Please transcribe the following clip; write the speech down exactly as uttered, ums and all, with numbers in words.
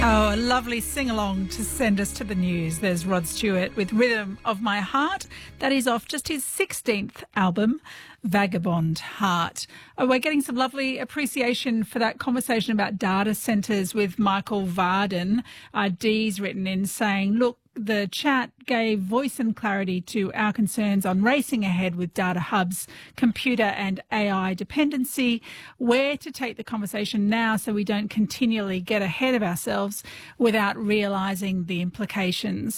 Oh, a lovely sing-along to send us to the news. There's Rod Stewart with Rhythm of My Heart. That is off just his sixteenth album, Vagabond Heart. Oh, we're getting some lovely appreciation for that conversation about data centres with Michael Varden. Uh, Dee's written in saying, look, the chat gave voice and clarity to our concerns on racing ahead with data hubs, computer and A I dependency, where to take the conversation now so we don't continually get ahead of ourselves without realising the implications.